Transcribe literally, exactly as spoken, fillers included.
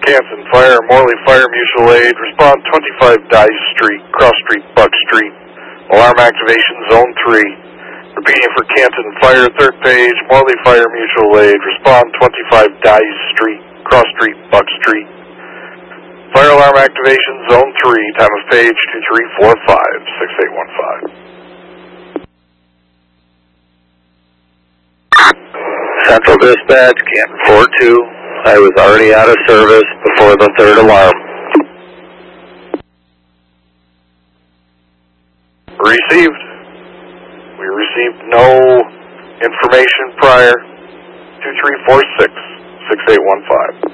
Canton Fire, Morley Fire Mutual Aid, respond twenty-five Dyes Street, Cross Street, Buck Street. Alarm activation zone three. Repeating for Canton Fire, third page, Morley Fire Mutual Aid, respond twenty-five Dyes Street, Cross Street, Buck Street. Fire alarm activation zone three, time of page two three four five, six eight one five. Central Dispatch, Canton four two. I was already out of service before the third alarm. Received. We received no information prior. two three four six, six eight one five.